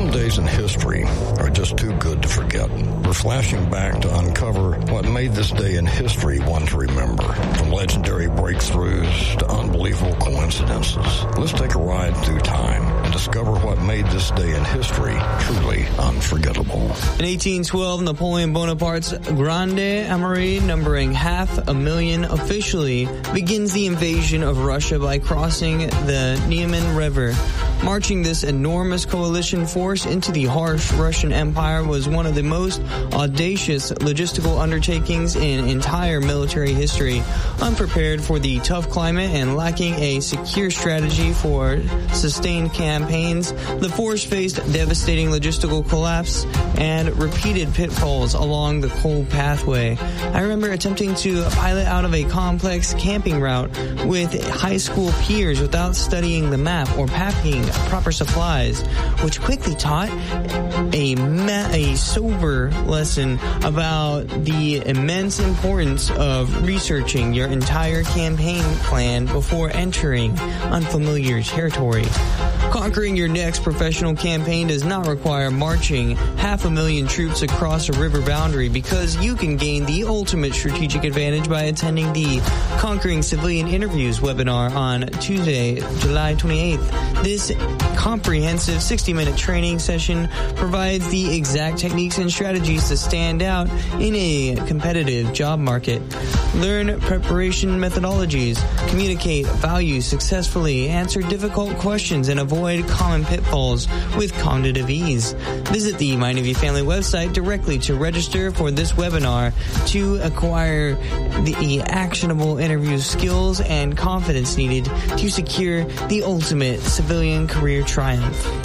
Some days in history are just too good to forget. We're flashing back to uncover what made this day in history one to remember. From legendary breakthroughs to unbelievable coincidences, let's take a ride through time and discover what made this day in history truly unforgettable. In 1812, Napoleon Bonaparte's Grande Armée, numbering 500,000 officially, begins the invasion of Russia by crossing the Niemen River. Marching this enormous coalition force into the harsh Russian Empire was one of the most audacious logistical undertakings in entire military history. Unprepared for the tough climate and lacking a secure strategy for sustained campaigns, the force faced devastating logistical collapse and repeated pitfalls along the cold pathway. I remember attempting to pilot out of a complex camping route with high school peers without studying the map or packing proper supplies, which quickly taught a sober lesson about the immense importance of researching your entire campaign plan before entering unfamiliar territory. Conquering your next professional campaign does not require marching 500,000 troops across a river boundary, because you can gain the ultimate strategic advantage by attending the Conquering Civilian Interviews webinar on Tuesday, July 28th. This comprehensive 60-minute training session provides the exact techniques and strategies to stand out in a competitive job market. Learn preparation methodologies, communicate values successfully, answer difficult questions, and avoid common pitfalls with cognitive ease. Visit the My Navy Family website directly to register for this webinar to acquire the actionable interview skills and confidence needed to secure the ultimate civilian career triumph.